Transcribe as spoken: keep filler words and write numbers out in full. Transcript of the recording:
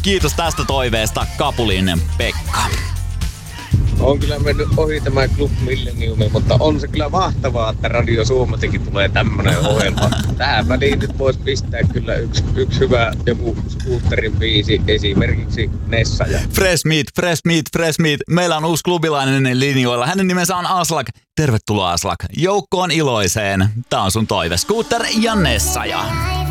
Kiitos tästä toiveesta, Kapulin Pekka. On kyllä mennyt ohi tämä Club Millenniumi, mutta on se kyllä mahtavaa, että Radio Suomessakin tulee tämmönen ohjelma. Tähän väliin nyt voisi pistää kyllä yksi, yksi hyvä joku Scooterin biisi, esimerkiksi Nessaja. Fresh Meat, Fresh Meat, Fresh Meat. Meillä on uusi klubilainen linjoilla. Hänen nimensä on Aslak. Tervetuloa Aslak. Joukkoon iloiseen. Tää on sun toive. Scooter ja Nessaja.